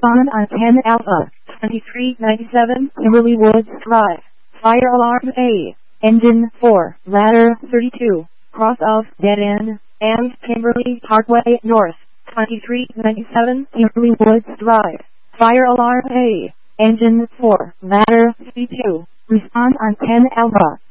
Respond on 10 Alpha, 2397 Kimberly Woods Drive. Fire alarm A. Engine 4, ladder 32, cross of dead end, and Kimberly Parkway North, 2397 Kimberly Woods Drive. Fire alarm A. Engine 4, ladder 32. Respond on 10 Alpha.